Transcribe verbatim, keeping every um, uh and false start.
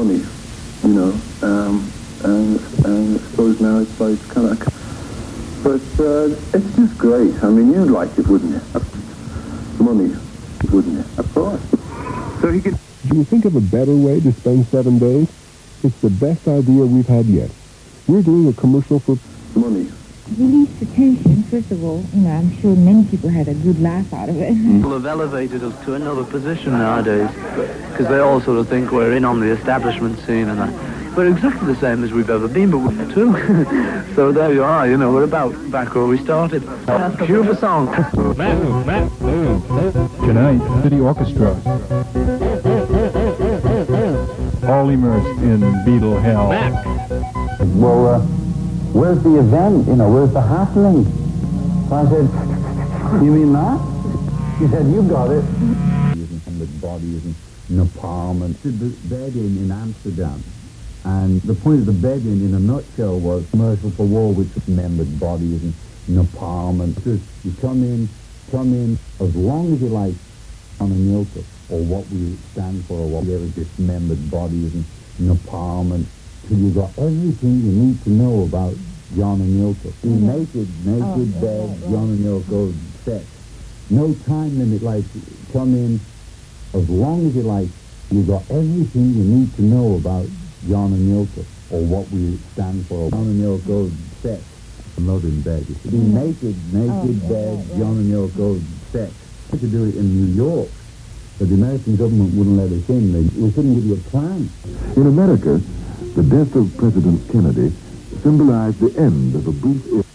money, you know, um, and, and I suppose now it's like kind of, but uh, it's just great. I mean, you'd like it, wouldn't you? Money, wouldn't you? Of course. So he could... Do you think of a better way to spend seven days? It's the best idea we've had yet. We're doing a commercial for money. Release the tension, first of all. You know, I'm sure many people had a good laugh out of it. People have elevated us to another position nowadays because they all sort of think we're in on the establishment scene and that. We're exactly the same as we've ever been, but we're too. So there you are, you know, we're about back where we started. Cue the song. Matt, Matt, Tonight, City Orchestra. All immersed in Beatle hell. Mac. Well, uh, where's the event? You know, where's the happening? So I said, you mean that? He said, you got it. The body is in Napalm and the bed-in in Amsterdam. And the point of the bed-in, in a nutshell, was commercial for war with dismembered bodies and napalm. And just, you come in, come in as long as you like on a Nilka, or what we stand for, or what we ever dismembered bodies and napalm, and till you got everything you need to know about John and Yoko. Mm-hmm. Naked, naked oh, bed, right, right. John and Yoko, sex. No time limit, like, come in as long as you like. You got everything you need to know about John and Yoko, or what we stand for. John and Yoko, sex. I'm not in bed. You see. Mm-hmm. Naked, naked oh, bed, right, right. John and Yoko, sex. We could do it in New York, but the American government wouldn't let us in. They, we couldn't give you a plan. In America, the death of President Kennedy symbolized the end of a brief...